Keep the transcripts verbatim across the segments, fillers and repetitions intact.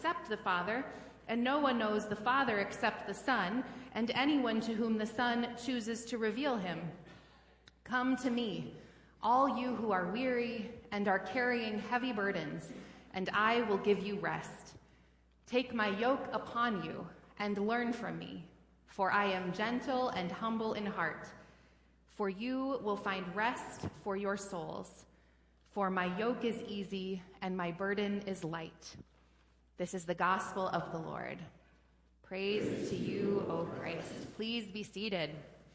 except the Father, and no one knows the Father except the Son, and anyone to whom the Son chooses to reveal him. Come to me, all you who are weary and are carrying heavy burdens, and I will give you rest. Take my yoke upon you and learn from me, for I am gentle and humble in heart. For you will find rest for your souls. For my yoke is easy and my burden is light. This is the gospel of the Lord. Praise to you, O Christ. Please be seated.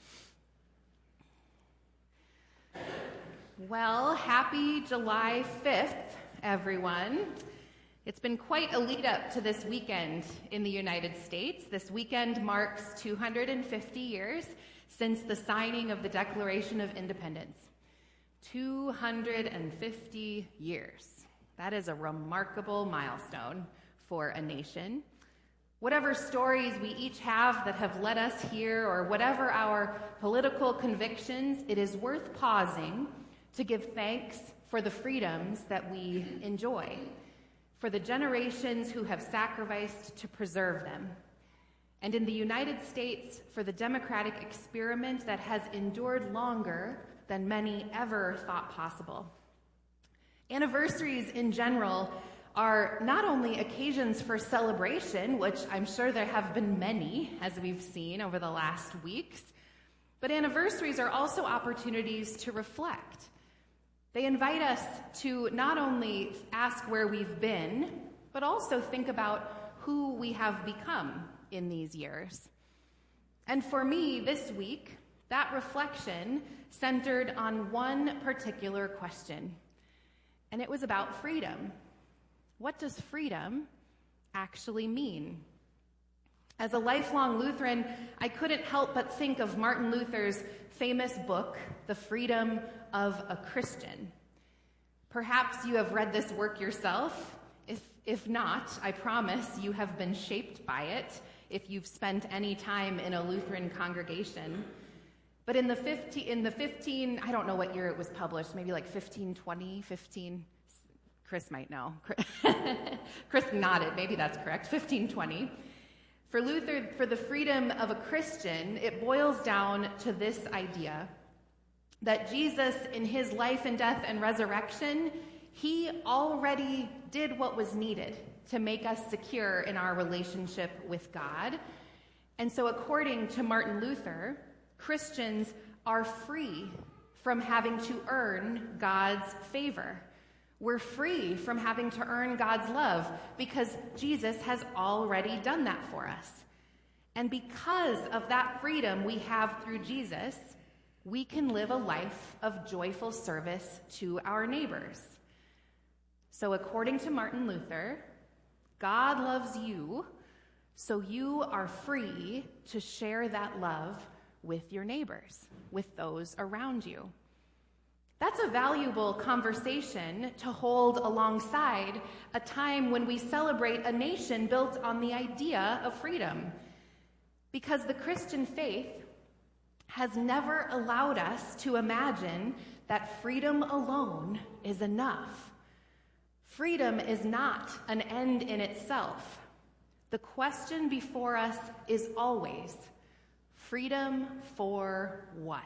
Well, happy July fifth, everyone. It's been quite a lead up to this weekend in the United States. This weekend marks two hundred fifty years since the signing of the Declaration of Independence. two hundred fifty years. That is a remarkable milestone for a nation. Whatever stories we each have that have led us here, or whatever our political convictions, it is worth pausing to give thanks for the freedoms that we enjoy, for the generations who have sacrificed to preserve them, and in the United States, for the democratic experiment that has endured longer than many ever thought possible. Anniversaries in general are not only occasions for celebration, which I'm sure there have been many, as we've seen over the last weeks, but anniversaries are also opportunities to reflect. They invite us to not only ask where we've been, but also think about who we have become in these years. And for me, this week, that reflection centered on one particular question, and it was about freedom. What does freedom actually mean? As a lifelong Lutheran, I couldn't help but think of Martin Luther's famous book, The Freedom of a Christian. Perhaps you have read this work yourself. If, if not, I promise you have been shaped by it if you've spent any time in a Lutheran congregation. But in the fifteen, in the fifteen, I don't know what year it was published, maybe like fifteen twenty, fifteen, Chris might know. Chris nodded, maybe that's correct, fifteen twenty. For Luther, for the freedom of a Christian, it boils down to this idea that Jesus, in his life and death and resurrection, he already did what was needed to make us secure in our relationship with God. And so according to Martin Luther, Christians are free from having to earn God's favor. We're free from having to earn God's love because Jesus has already done that for us. And because of that freedom we have through Jesus, we can live a life of joyful service to our neighbors. So according to Martin Luther, God loves you, so you are free to share that love with your neighbors, with those around you. That's a valuable conversation to hold alongside a time when we celebrate a nation built on the idea of freedom. Because the Christian faith has never allowed us to imagine that freedom alone is enough. Freedom is not an end in itself. The question before us is always, freedom for what?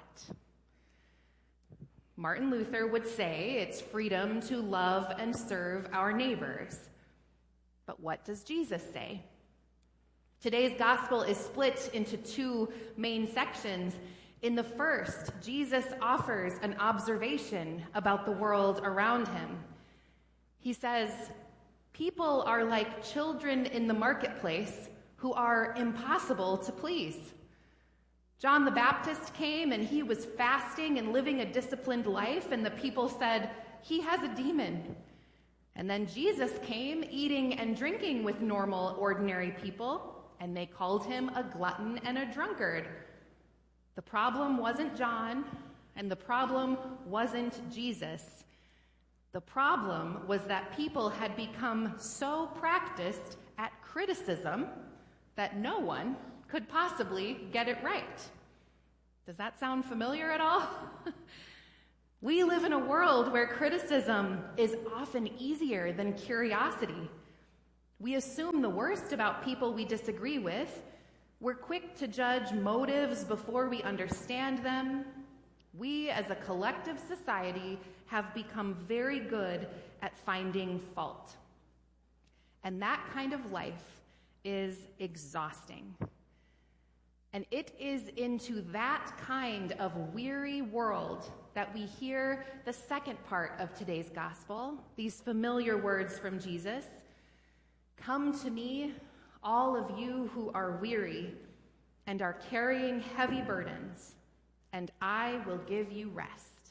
Martin Luther would say it's freedom to love and serve our neighbors. But what does Jesus say? Today's gospel is split into two main sections. In the first, Jesus offers an observation about the world around him. He says, people are like children in the marketplace who are impossible to please. John the Baptist came and he was fasting and living a disciplined life, and the people said, he has a demon. And then Jesus came eating and drinking with normal, ordinary people, and they called him a glutton and a drunkard. The problem wasn't John, and the problem wasn't Jesus. The problem was that people had become so practiced at criticism that no one could possibly get it right. Does that sound familiar at all? We live in a world where criticism is often easier than curiosity. We assume the worst about people we disagree with. We're quick to judge motives before we understand them. We, as a collective society, have become very good at finding fault. And that kind of life is exhausting. And it is into that kind of weary world that we hear the second part of today's gospel, these familiar words from Jesus. Come to me, all of you who are weary and are carrying heavy burdens, and I will give you rest.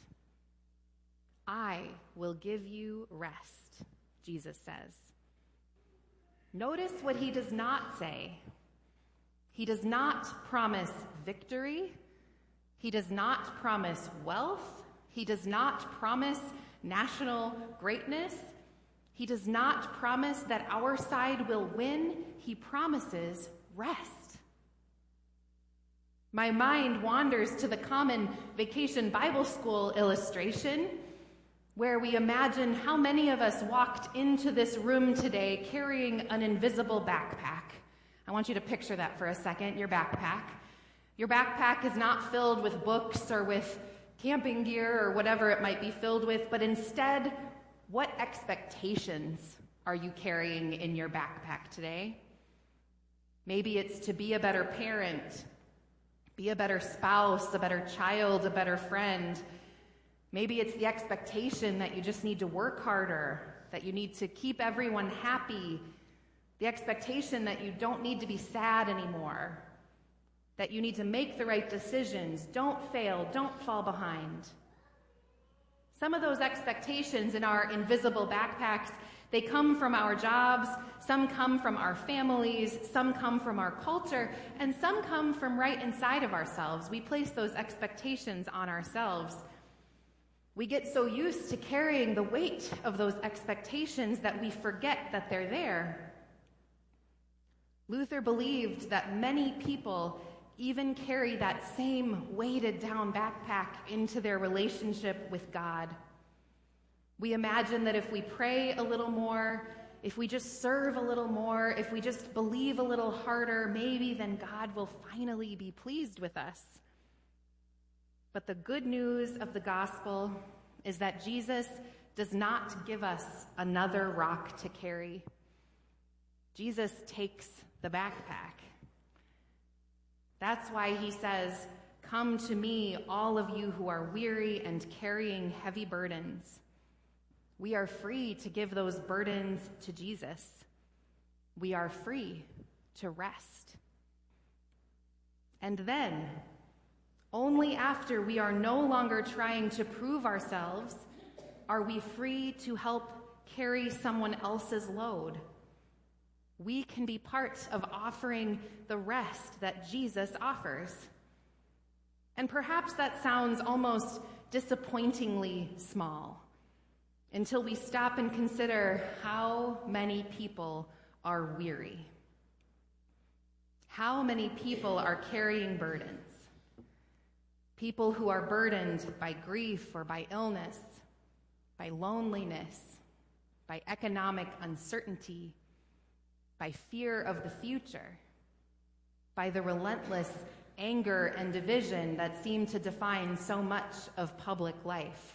I will give you rest, Jesus says. Notice what he does not say. He does not promise victory. He does not promise wealth. He does not promise national greatness. He does not promise that our side will win. He promises rest. My mind wanders to the common Vacation Bible School illustration, where we imagine how many of us walked into this room today carrying an invisible backpack. I want you to picture that for a second, your backpack. Your backpack is not filled with books or with camping gear or whatever it might be filled with, but instead, what expectations are you carrying in your backpack today? Maybe it's to be a better parent, be a better spouse, a better child, a better friend. Maybe it's the expectation that you just need to work harder, that you need to keep everyone happy, the expectation that you don't need to be sad anymore, that you need to make the right decisions, don't fail, don't fall behind. Some of those expectations in our invisible backpacks, they come from our jobs, some come from our families, some come from our culture, and some come from right inside of ourselves. We place those expectations on ourselves. We get so used to carrying the weight of those expectations that we forget that they're there. Luther believed that many people even carry that same weighted down backpack into their relationship with God. We imagine that if we pray a little more, if we just serve a little more, if we just believe a little harder, maybe then God will finally be pleased with us. But the good news of the gospel is that Jesus does not give us another rock to carry. Jesus takes the backpack. That's why he says, "Come to me, all of you who are weary and carrying heavy burdens." We are free to give those burdens to Jesus. We are free to rest. And then, only after we are no longer trying to prove ourselves are we free to help carry someone else's load. We can be part of offering the rest that Jesus offers. And perhaps that sounds almost disappointingly small until we stop and consider how many people are weary. How many people are carrying burdens? People who are burdened by grief or by illness, by loneliness, by economic uncertainty, by fear of the future, by the relentless anger and division that seem to define so much of public life.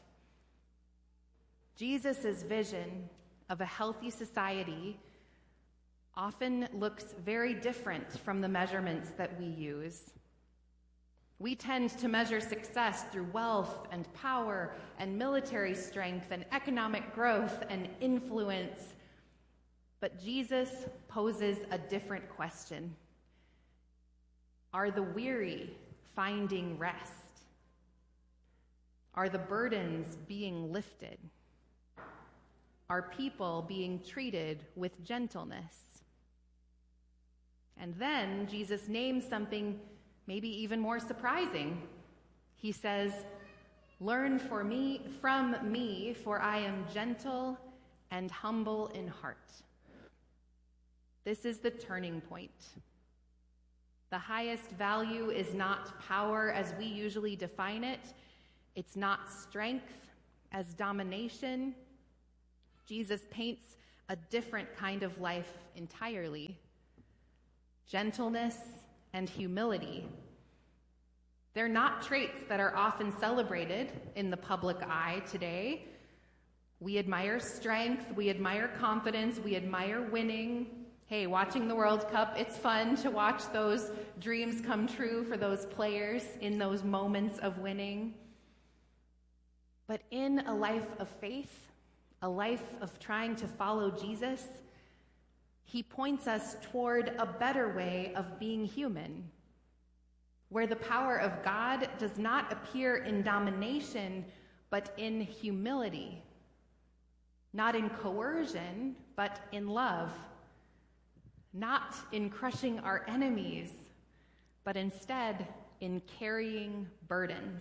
Jesus' vision of a healthy society often looks very different from the measurements that we use. We tend to measure success through wealth and power and military strength and economic growth and influence. But Jesus poses a different question. Are the weary finding rest? Are the burdens being lifted? Are people being treated with gentleness? And then Jesus names something maybe even more surprising. He says, "Learn for me, from me, for I am gentle and humble in heart." This is the turning point. The highest value is not power as we usually define it. It's not strength as domination. Jesus paints a different kind of life entirely: gentleness and humility. They're not traits that are often celebrated in the public eye today. We admire strength, we admire confidence, we admire winning. Hey, watching the World Cup, it's fun to watch those dreams come true for those players in those moments of winning. But in a life of faith, a life of trying to follow Jesus, he points us toward a better way of being human, where the power of God does not appear in domination, but in humility. Not in coercion, but in love. Not in crushing our enemies, but instead in carrying burdens.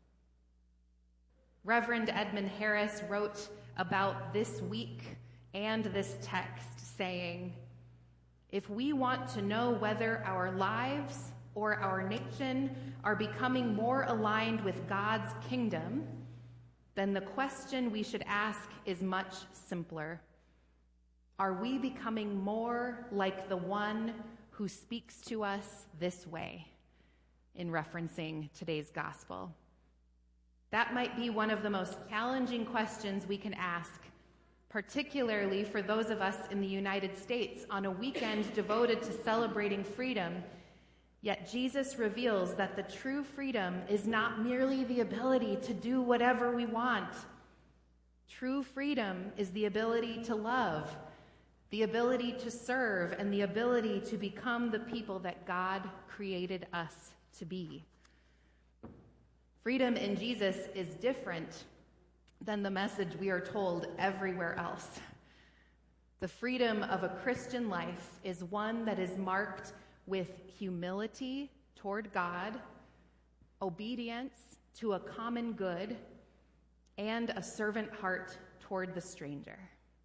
Reverend Edmund Harris wrote about this week and this text, saying, "If we want to know whether our lives or our nation are becoming more aligned with God's kingdom, then the question we should ask is much simpler. Are we becoming more like the one who speaks to us this way?" in referencing today's gospel. That might be one of the most challenging questions we can ask, particularly for those of us in the United States on a weekend devoted to celebrating freedom. Yet Jesus reveals that the true freedom is not merely the ability to do whatever we want. True freedom is the ability to love, the ability to serve, and the ability to become the people that God created us to be. Freedom in Jesus is different than the message we are told everywhere else. The freedom of a Christian life is one that is marked with humility toward God, obedience to a common good, and a servant heart toward the stranger.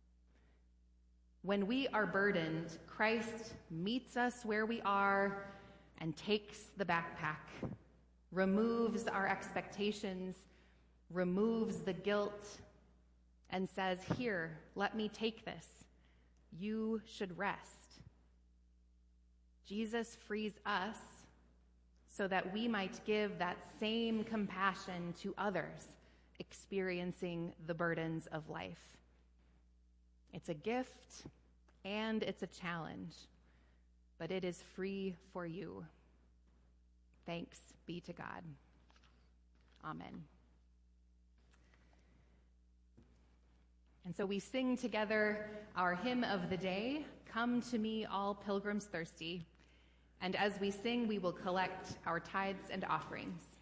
When we are burdened, Christ meets us where we are and takes the backpack, removes our expectations, removes the guilt, and says, "Here, let me take this. You should rest." Jesus frees us so that we might give that same compassion to others experiencing the burdens of life. It's a gift and it's a challenge, but it is free for you. Thanks be to God. Amen. And so we sing together our hymn of the day, "Come to Me, All Pilgrims Thirsty." And as we sing, we will collect our tithes and offerings.